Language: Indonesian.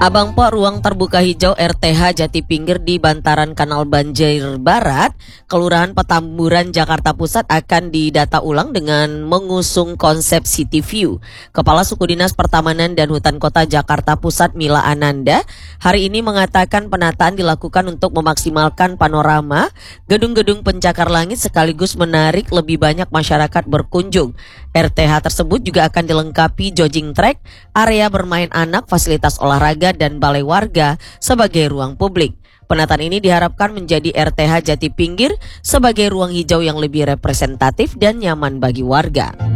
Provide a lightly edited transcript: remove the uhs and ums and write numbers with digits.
Abang Po ruang terbuka hijau RTH Jati Pinggir di bantaran Kanal Banjir Barat, Kelurahan Petamburan, Jakarta Pusat akan didata ulang dengan mengusung konsep City View. Kepala Suku Dinas Pertamanan dan Hutan Kota Jakarta Pusat Mila Ananda hari ini mengatakan penataan dilakukan untuk memaksimalkan panorama gedung-gedung pencakar langit sekaligus menarik lebih banyak masyarakat berkunjung. RTH tersebut juga akan dilengkapi jogging track, area bermain anak, fasilitas olahraga, dan balai warga sebagai ruang publik. Penataan ini diharapkan menjadi RTH Jati Pinggir sebagai ruang hijau yang lebih representatif dan nyaman bagi warga.